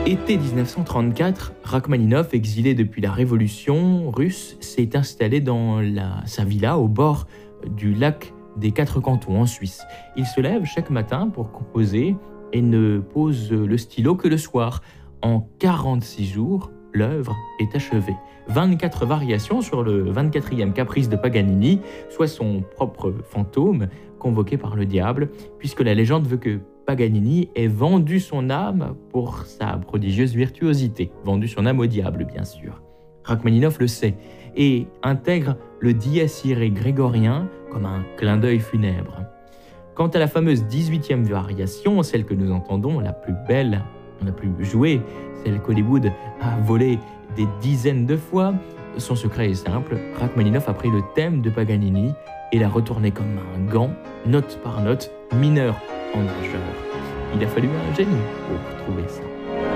Été 1934, Rachmaninov, exilé depuis la révolution russe, s'est installé dans sa villa au bord du lac des Quatre Cantons en Suisse. Il se lève chaque matin pour composer et ne pose le stylo que le soir. En 46 jours, l'œuvre est achevée. 24 variations sur le 24e caprice de Paganini, soit son propre fantôme convoqué par le diable, puisque la légende veut que Paganini ait vendu son âme pour sa prodigieuse virtuosité. Vendu son âme au diable, bien sûr. Rachmaninov le sait et intègre le Dies Irae grégorien comme un clin d'œil funèbre. Quant à la fameuse 18e variation, celle que nous entendons, la plus belle, la plus jouée, celle qu'Hollywood a volée des dizaines de fois, son secret est simple. Rachmaninov a pris le thème de Paganini et l'a retourné comme un gant, note par note, mineur en majeur. Il a fallu un génie pour trouver ça.